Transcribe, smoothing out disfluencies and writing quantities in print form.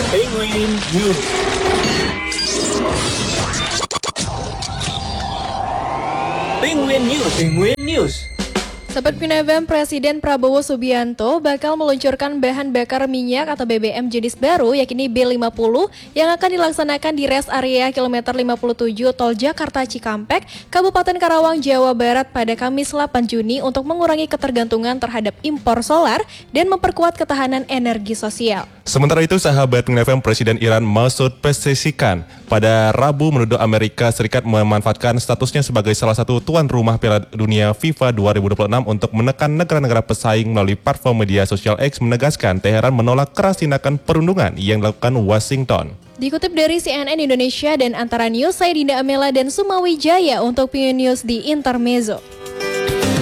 Penguin News. Penguin News. Penguin News. Sobat Pinevem, Presiden Prabowo Subianto bakal meluncurkan bahan bakar minyak atau BBM jenis baru yakni B50 yang akan dilaksanakan di rest area kilometer 57 Tol Jakarta Cikampek, Kabupaten Karawang, Jawa Barat pada Kamis 8 Juni untuk mengurangi ketergantungan terhadap impor solar dan memperkuat ketahanan energi sosial. Sementara itu, sahabat Pinevem, Presiden Iran Masoud Pezeshkian pada Rabu menuduh Amerika Serikat memanfaatkan statusnya sebagai salah satu tuan rumah Piala Dunia FIFA 2026 untuk menekan negara-negara pesaing melalui platform media sosial X, menegaskan Teheran menolak keras tindakan perundungan yang dilakukan Washington. Dikutip dari CNN Indonesia dan Antara News, saya Dinda Amela dan Sumawijaya untuk PIN News di Intermezzo.